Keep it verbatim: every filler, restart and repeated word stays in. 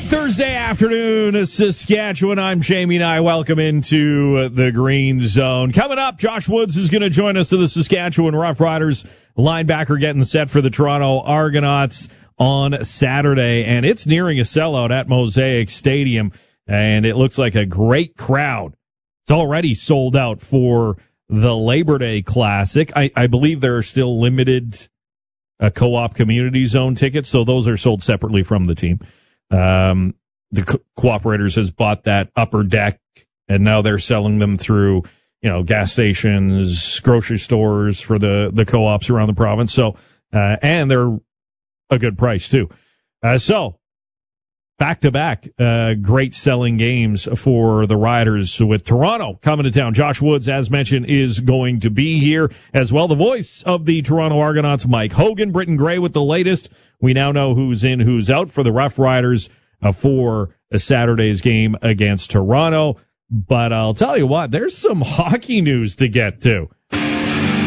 Thursday afternoon, Saskatchewan. I'm Jamie Nye. Welcome into the Green Zone. Coming up, Josh Woods is going to join us to the Saskatchewan Roughriders. Linebacker getting set for the Toronto Argonauts on Saturday, and it's nearing a sellout at Mosaic Stadium, and it looks like a great crowd. It's already sold out for the Labor Day Classic. I, I believe there are still limited uh, co-op community zone tickets, so those are sold separately from the team. Um, the co- Cooperators has bought that upper deck, and now they're selling them through, you know, gas stations, grocery stores for the, the co-ops around the province. So, uh, and they're a good price too. Uh, so back to back, uh, great selling games for the Riders with Toronto coming to town. Josh Woods, as mentioned, is going to be here as well. The voice of the Toronto Argonauts, Mike Hogan, Britton Gray with the latest. We now know who's in, who's out for the Rough Riders uh, for a Saturday's game against Toronto. But I'll tell you what, there's some hockey news to get to.